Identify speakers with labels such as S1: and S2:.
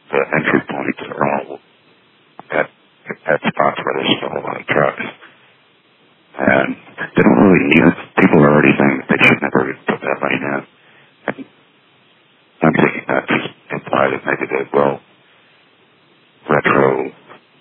S1: the entry points are all at spots where there's still a lot of trucks. And they don't really need it. People are already saying that they should never put that lane in. And I'm thinking that just implies that maybe they will